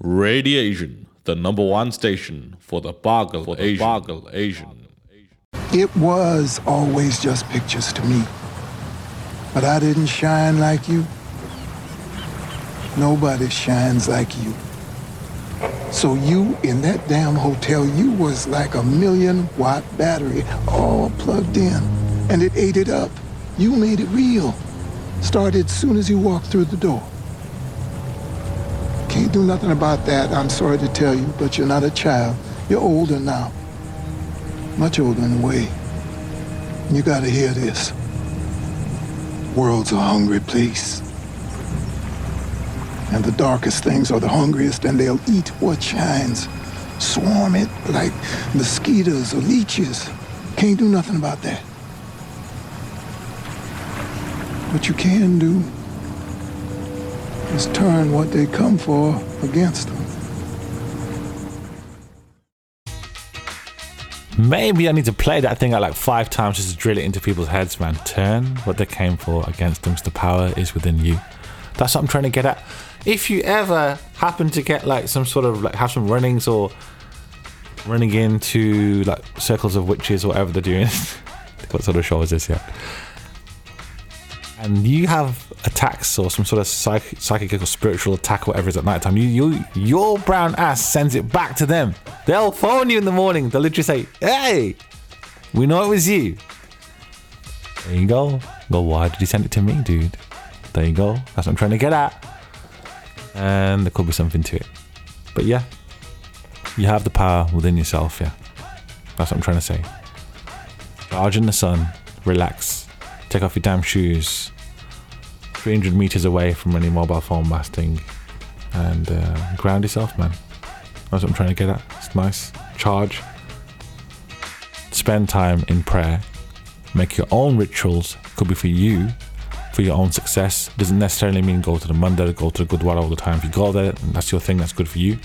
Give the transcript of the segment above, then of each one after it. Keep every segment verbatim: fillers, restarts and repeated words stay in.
Radiation, the number one station for the Boggle for the Asian. Boggle Asian. It was always just pictures to me. But I didn't shine like you. Nobody shines like you. So you, in that damn hotel, you was like a million watt battery all plugged in. And it ate it up. You made it real. Started as soon as you walked through the door. Can't do nothing about that, I'm sorry to tell you, but you're not a child. You're older now. Much older in a way. You gotta hear this. World's a hungry place. And the darkest things are the hungriest, and they'll eat what shines. Swarm it like mosquitoes or leeches. Can't do nothing about that. What you can do is turn what they come for against them. Maybe I need to play that thing out like five times just to drill it into people's heads, man. Turn what they came for against them, 'cause the power is within you. That's what I'm trying to get at. If you ever happen to get like some sort of like have some runnings or running into like circles of witches or whatever they're doing, what sort of show is this yet? And you have attacks or some sort of psych- psychic or spiritual attack or whatever it is at night time, you, you, your brown ass sends it back to them. They'll phone you in the morning. They'll literally say, hey, we know it was you. There you go. Go, why did you send it to me, dude? There you go. That's what I'm trying to get at. And there could be something to it. But yeah, you have the power within yourself, yeah. That's what I'm trying to say. Charge in the sun, relax. Take off your damn shoes, three hundred meters away from any mobile phone masting, and uh, ground yourself, man. That's what I'm trying to get at. It's nice. Charge. Spend time in prayer. Make your own rituals. Could be for you, for your own success. Doesn't necessarily mean go to the mandir, go to the Gurdwara all the time. If you go there, and that's your thing, that's good for you.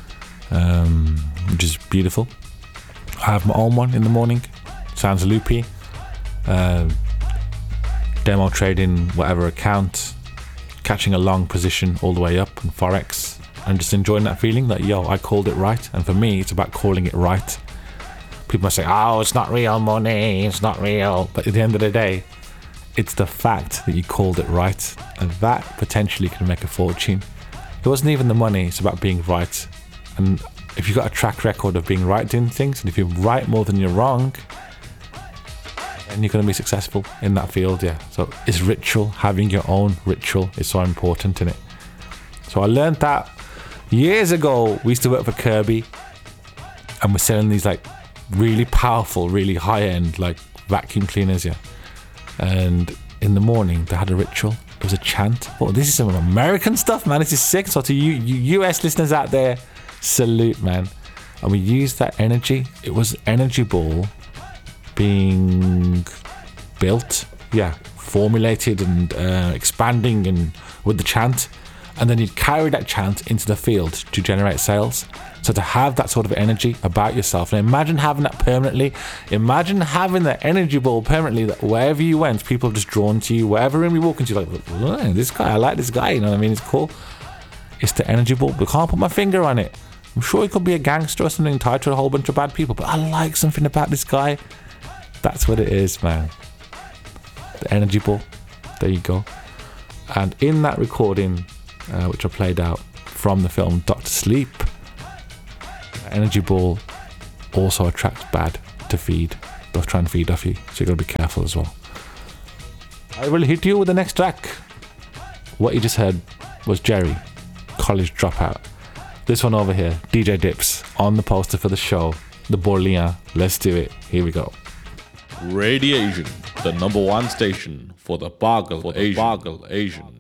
Um, which is beautiful. I have my own one in the morning. Sounds loopy. Uh, demo trading whatever account, catching a long position all the way up in Forex, and just enjoying that feeling that, yo, I called it right. And for me, it's about calling it right. People might say, oh, it's not real money, it's not real. But at the end of the day, it's the fact that you called it right, and that potentially can make a fortune. It wasn't even the money, it's about being right. And if you've got a track record of being right doing things, and if you're right more than you're wrong, and you're going to be successful in that field, yeah. So it's ritual. Having your own ritual is so important in it. So I learned that years ago. We used to work for Kirby, and we're selling these like really powerful, really high-end like vacuum cleaners, yeah. And in the morning they had a ritual. It was a chant. Oh, this is some American stuff, man. This is sick. So to you, you U S listeners out there, salute, man. And we used that energy. It was energy ball being built, yeah, formulated and uh, expanding and with the chant, and then you'd carry that chant into the field to generate sales. So to have that sort of energy about yourself, and imagine having that permanently, imagine having that energy ball permanently, that wherever you went, people are just drawn to you. Wherever room you walk into, like, oh, this guy, I like this guy, you know what I mean? It's cool. It's the energy ball, but I can't put my finger on it. I'm sure he could be a gangster or something tied to a whole bunch of bad people, but I like something about this guy. That's what it is, man. The energy ball. There you go. And in that recording, uh, which I played out from the film Doctor Sleep, the energy ball also attracts bad to feed. They'll try and feed off you, so you gotta be careful as well. I will hit you with the next track. What you just heard was Jerry, College Dropout. This one over here, D J Dips, on the poster for the show, the Borlean. Let's do it. Here we go. Radiation, the number one station for the Boggle Asian. Boggle Asian.